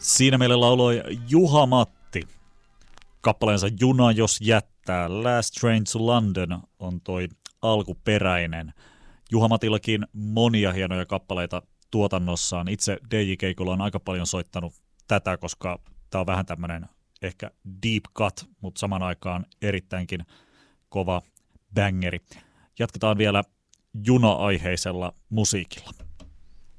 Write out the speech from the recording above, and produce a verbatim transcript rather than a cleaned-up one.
Siinä meille lauloi Juha Matti. Kappaleensa Juna jos jättää. Last Train to London on toi alkuperäinen. Juha Matillakin monia hienoja kappaleita tuotannossaan. Itse D J Keikolla on aika paljon soittanut tätä, koska tää on vähän tämmönen ehkä deep cut, mutta saman aikaan erittäinkin kova bangeri. Jatketaan vielä juna-aiheisella musiikilla.